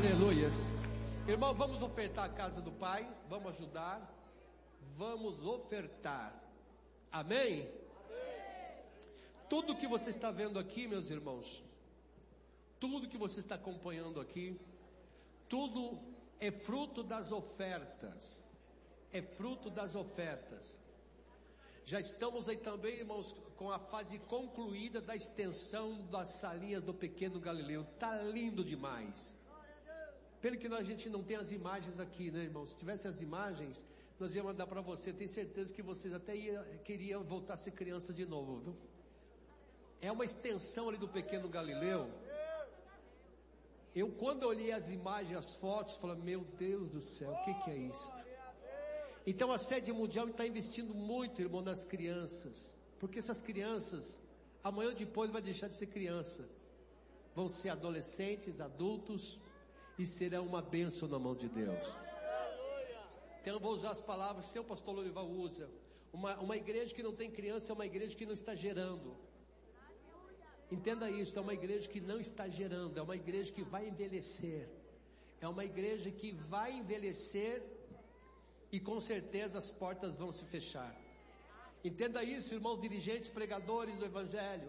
Aleluias. Irmão, vamos ofertar a casa do Pai, vamos ajudar, vamos ofertar. Amém? Tudo que você está vendo aqui, meus irmãos, tudo que você está acompanhando aqui, tudo é fruto das ofertas. É fruto das ofertas. Já estamos aí também, irmãos, com a fase concluída da extensão das salinhas do Pequeno Galileu. Está lindo demais. Pena que a gente não tem as imagens aqui, né, irmãos? Se tivesse as imagens, nós íamos mandar para você. Eu tenho certeza que vocês até queriam voltar a ser criança de novo, viu? É uma extensão ali do Pequeno Galileu. Eu, quando olhei as imagens, as fotos, falei, meu Deus do céu, o que é isso? Então a sede mundial está investindo muito, irmão, nas crianças. Porque essas crianças, amanhã ou depois vai deixar de ser crianças. Vão ser adolescentes, adultos, e serão uma bênção na mão de Deus. Então eu vou usar as palavras que o pastor Lorival usa. Uma igreja que não tem criança é uma igreja que não está gerando. Entenda isso, é uma igreja que não está gerando, é uma igreja que vai envelhecer. É uma igreja que vai envelhecer e com certeza as portas vão se fechar. Entenda isso, irmãos dirigentes, pregadores do Evangelho.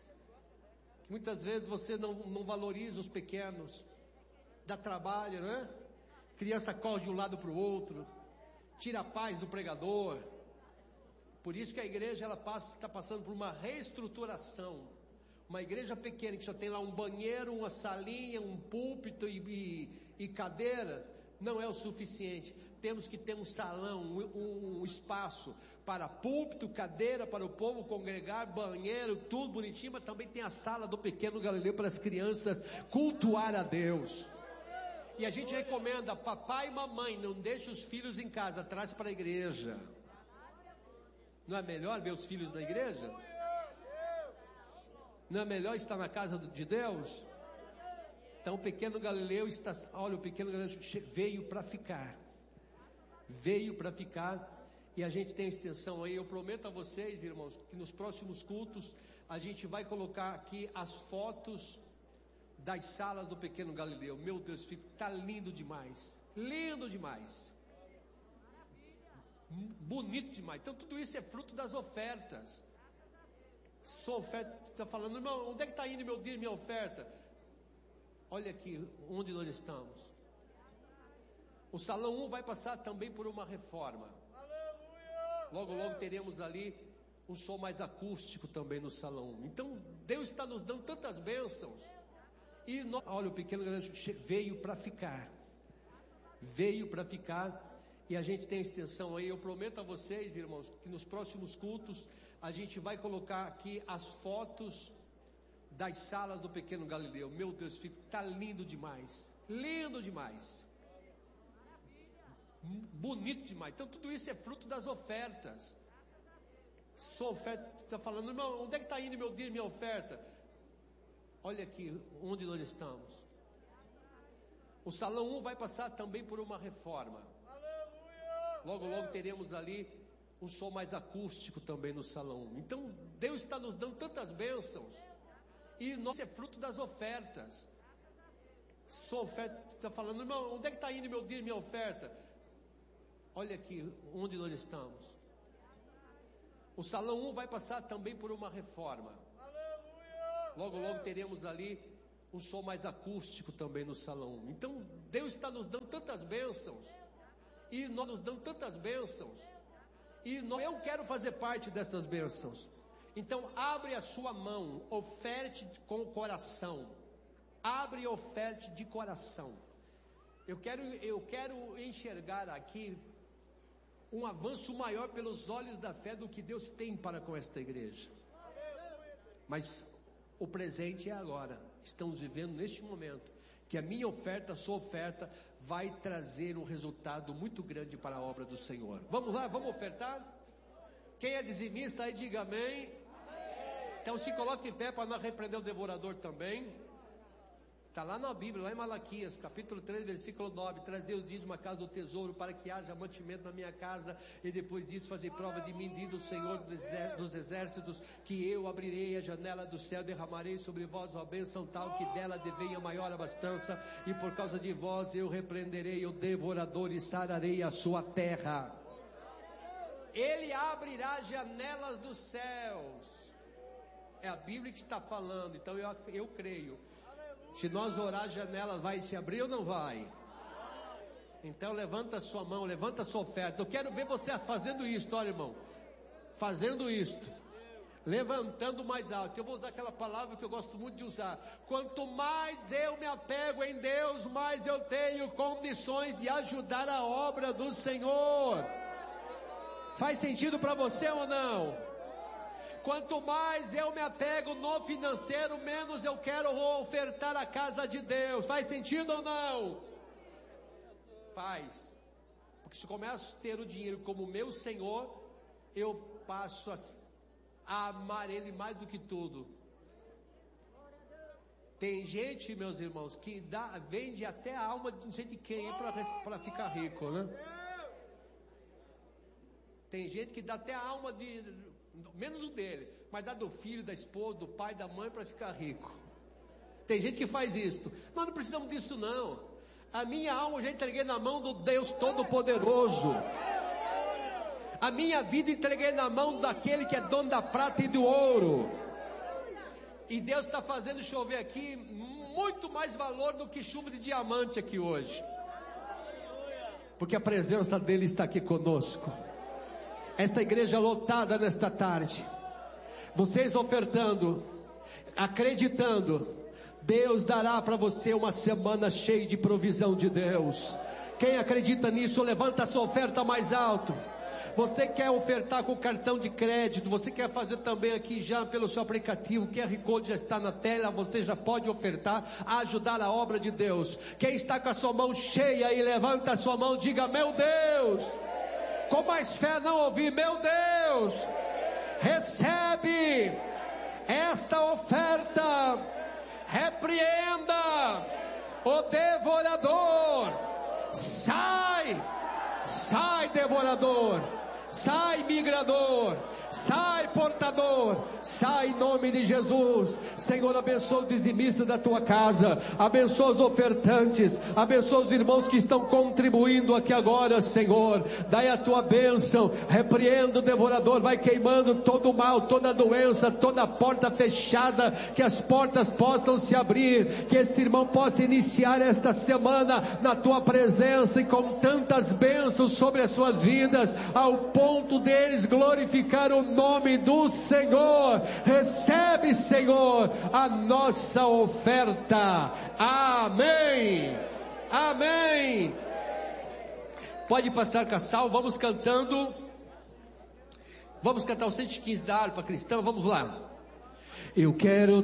Que muitas vezes você não valoriza os pequenos. Dá trabalho, né? Criança corre de um lado para o outro, tira a paz do pregador. Por isso que a igreja está passando por uma reestruturação. Uma igreja pequena que só tem lá um banheiro, uma salinha, um púlpito e cadeira, não é o suficiente. Temos que ter um salão, um espaço para púlpito, cadeira para o povo congregar, banheiro, tudo bonitinho, mas também tem a sala do Pequeno Galileu para as crianças cultuar a Deus. E a gente recomenda, papai e mamãe, não deixe os filhos em casa, traz para a igreja. Não é melhor ver os filhos na igreja? Não é melhor estar na casa de Deus? Então o Pequeno Galileu está, olha, o Pequeno Galileu veio para ficar. Veio para ficar. E a gente tem extensão aí. Eu prometo a vocês, irmãos, que nos próximos cultos a gente vai colocar aqui as fotos das salas do Pequeno Galileu. Meu Deus, está lindo demais. Lindo demais. Bonito demais. Então tudo isso é fruto das ofertas. Sua oferta, está falando, irmão, onde é que está indo meu dia, minha oferta? Olha aqui onde nós estamos. O salão 1 vai passar também por uma reforma. Logo, logo teremos ali um som mais acústico também no salão 1. Então Deus está nos dando tantas bênçãos. E nós, olha, o Pequeno Galileu veio para ficar. Veio para ficar. E a gente tem extensão aí. Eu prometo a vocês, irmãos, que nos próximos cultos a gente vai colocar aqui as fotos das salas do Pequeno Galileu. Meu Deus, está lindo demais. Lindo demais. Bonito demais. Então tudo isso é fruto das ofertas. Sua oferta, está falando, irmão, onde é que está indo meu dia, minha oferta? Olha aqui onde nós estamos. O salão 1 vai passar também por uma reforma. Logo, logo teremos ali um som mais acústico também no salão 1. Então Deus está nos dando tantas bênçãos. E nós é fruto das ofertas. Sua oferta, está falando, irmão, onde é que está indo meu dia, minha oferta? Olha aqui onde nós estamos. O salão 1 vai passar também por uma reforma. Logo, logo teremos ali um som mais acústico também no salão 1. Então Deus está nos dando tantas bênçãos. E nós nos dando tantas bênçãos. Eu quero fazer parte dessas bênçãos. Então abre a sua mão, oferte com o coração. Abre e oferte de coração. Eu quero enxergar aqui um avanço maior pelos olhos da fé do que Deus tem para com esta igreja. Mas o presente é agora. Estamos vivendo neste momento que a minha oferta, a sua oferta vai trazer um resultado muito grande para a obra do Senhor. Vamos lá, vamos ofertar? Quem é dizimista aí diga amém. Então se coloque em pé para não repreender o devorador também. Tá? Está lá na Bíblia, lá em Malaquias, capítulo 3, versículo 9. Trazer os dízimos à casa do tesouro, para que haja mantimento na minha casa, e depois disso fazer prova de mim, diz o Senhor dos exércitos, que eu abrirei a janela do céu, derramarei sobre vós uma bênção tal, que dela devenha maior abastança, e por causa de vós eu repreenderei o devorador e sararei a sua terra. Ele abrirá janelas dos céus. É a Bíblia que está falando, então eu creio. Se nós orar, a janela vai se abrir ou não vai? Então levanta a sua mão, levanta a sua oferta. Eu quero ver você fazendo isso, olha, irmão. Fazendo isto. Levantando mais alto. Eu vou usar aquela palavra que eu gosto muito de usar. Quanto mais eu me apego em Deus, mais eu tenho condições de ajudar a obra do Senhor. Faz sentido para você ou não? Quanto mais eu me apego no financeiro, menos eu quero ofertar a casa de Deus. Faz sentido ou não? Faz. Porque se eu começo a ter o dinheiro como meu Senhor, eu passo a amar Ele mais do que tudo. Tem gente, meus irmãos, que vende até a alma de não sei de quem para ficar rico, né? Tem gente que dá até a alma menos o dele, mas dá do filho, da esposa, do pai, da mãe para ficar rico. Tem gente que faz isso. Nós não precisamos disso não. A minha alma eu já entreguei na mão do Deus Todo-Poderoso. A minha vida entreguei na mão daquele que é dono da prata e do ouro. E Deus está fazendo chover aqui muito mais valor do que chuva de diamante aqui hoje. Porque a presença dele está aqui conosco. Esta igreja lotada nesta tarde, vocês ofertando, acreditando, Deus dará para você uma semana cheia de provisão de Deus. Quem acredita nisso, levanta a sua oferta mais alto. Você quer ofertar com cartão de crédito, você quer fazer também aqui já pelo seu aplicativo, o QR Code já está na tela, você já pode ofertar, ajudar a obra de Deus. Quem está com a sua mão cheia e levanta a sua mão, diga: meu Deus. Com mais fé não ouvi, meu Deus, recebe esta oferta, repreenda o devorador, sai devorador, sai migrador, sai portador, sai em nome de Jesus. Senhor, abençoa os dizimistas da tua casa, abençoa os ofertantes, abençoa os irmãos que estão contribuindo aqui agora, Senhor. Dai a tua bênção, repreenda o devorador, vai queimando todo o mal, toda a doença, toda a porta fechada, que as portas possam se abrir, que este irmão possa iniciar esta semana na tua presença e com tantas bênçãos sobre as suas vidas, ao ponto deles glorificar o nome do Senhor. Recebe, Senhor, a nossa oferta. Amém. Amém. Pode passar, Cassal, vamos cantando. Vamos cantar o 115 da harpa cristã, vamos lá. Eu quero